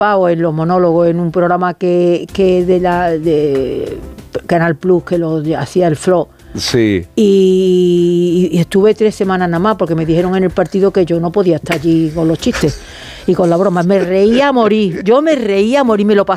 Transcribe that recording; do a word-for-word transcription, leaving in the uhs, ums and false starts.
participado en los monólogos en un programa que, que de la de Canal Plus, que lo hacía el Flo. Sí. Y, y estuve tres semanas nada más porque me dijeron en el partido que yo no podía estar allí con los chistes y con la broma. Me reía a morir. Yo me reía a morir, me lo pasaba